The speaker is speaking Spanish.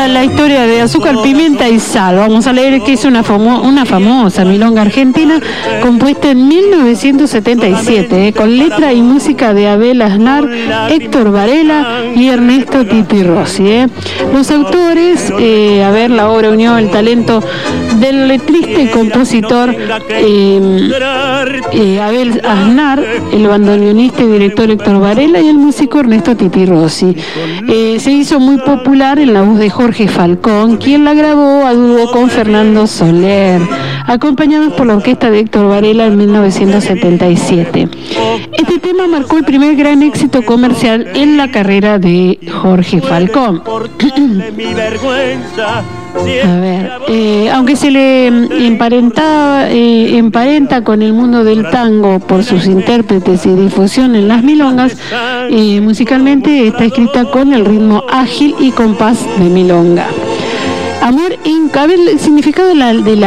la historia de Azúcar, Pimienta y Sal. Vamos a leer que es una famosa milonga argentina compuesta en 1977, con letra y música de Abel Aznar, Héctor Varela y Ernesto Titi Rossi. Los autores, la obra unió el talento del letrista y compositor Abel Aznar, el bandoneonista y director Héctor Varela y el músico Ernesto Titi Rossi. Se hizo muy popular en la voz de Jorge Falcón, quien la grabó a dúo con Fernando Soler, acompañados por la orquesta de Héctor Varela en 1977. Este tema marcó el primer gran éxito comercial en la carrera de Jorge Falcón. Aunque se le emparenta con el mundo del tango por sus intérpretes y difusión en las milongas, musicalmente está escrita con el ritmo ágil y compás de milonga. Amor Inca, el significado de la